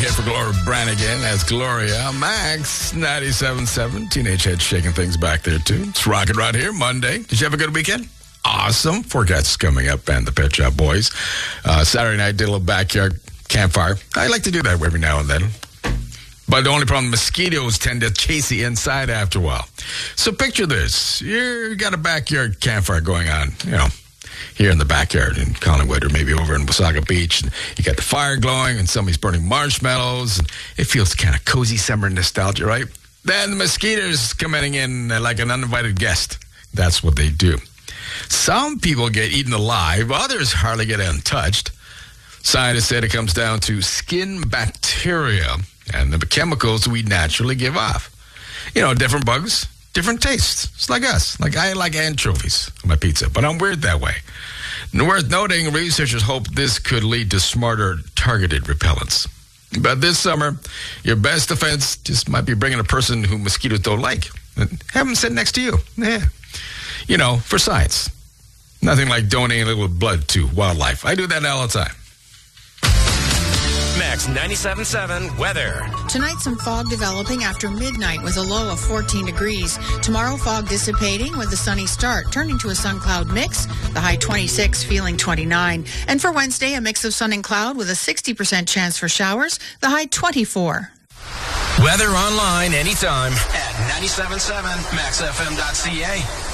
hit for Gloria Brannigan as Gloria. Max 97.7. Teenage Head shaking things back there, too. It's rocking right here, Monday. Did you have a good weekend? Awesome. Forecast is coming up, and the Pet Shop Boys. Saturday night, did a little backyard campfire. I like to do that every now and then. But the only problem, mosquitoes tend to chase you inside after a while. So picture this. You got a backyard campfire going on, here in the backyard in Collingwood or maybe over in Wasaga Beach. And you got the fire glowing and somebody's burning marshmallows. And it feels kind of cozy summer nostalgia, right? Then the mosquitoes coming in like an uninvited guest. That's what they do. Some people get eaten alive. Others hardly get untouched. Scientists said it comes down to skin bacteria and the chemicals we naturally give off. Different bugs, different tastes. It's like us. Like I like anchovies on my pizza, but I'm weird that way. And worth noting, researchers hope this could lead to smarter targeted repellents. But this summer, your best defense just might be bringing a person who mosquitoes don't like and have them sit next to you. Yeah. For science. Nothing like donating a little blood to wildlife. I do that all the time. Max 97.7 weather. Tonight, some fog developing after midnight with a low of 14 degrees. Tomorrow, fog dissipating with a sunny start, turning to a sun-cloud mix. The high 26, feeling 29. And for Wednesday, a mix of sun and cloud with a 60% chance for showers. The high 24. Weather online anytime at 97.7maxfm.ca.